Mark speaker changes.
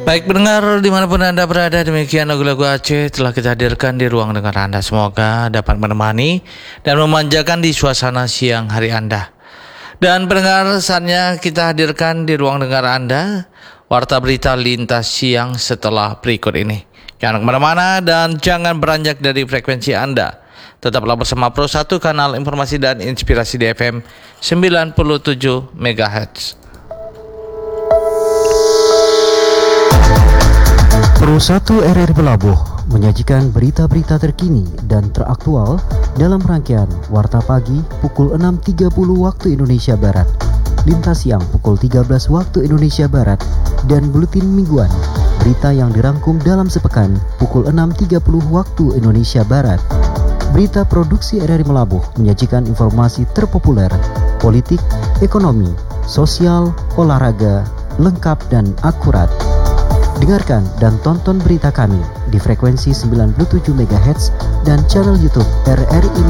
Speaker 1: Baik pendengar dimanapun Anda berada, demikian lagu-lagu Aceh telah kita hadirkan di ruang dengar Anda. Semoga dapat menemani dan memanjakan di suasana siang hari Anda. Dan pendengar, saatnya kita hadirkan di ruang dengar Anda warta berita lintas siang setelah berikut ini. Jangan kemana-mana dan jangan beranjak dari frekuensi Anda. Tetaplah bersama Pro 1, kanal informasi dan inspirasi di FM 97 MHz.
Speaker 2: Pro 1 RRI Pelabuh menyajikan berita-berita terkini dan teraktual dalam rangkaian Warta Pagi pukul 6.30 waktu Indonesia Barat, Lintas Siang pukul 13 waktu Indonesia Barat, dan Buletin Mingguan, berita yang dirangkum dalam sepekan pukul 6.30 waktu Indonesia Barat. Berita produksi RRI Melabuh menyajikan informasi terpopuler, politik, ekonomi, sosial, olahraga, lengkap dan akurat. Dengarkan dan tonton berita kami di frekuensi 97 MHz dan channel YouTube RRI